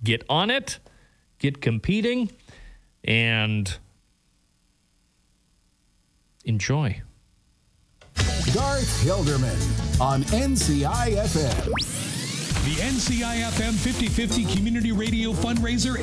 Get on it, get competing, and enjoy. Garth Hilderman on NCIFM. The NCIFM 50/50 Community Radio Fundraiser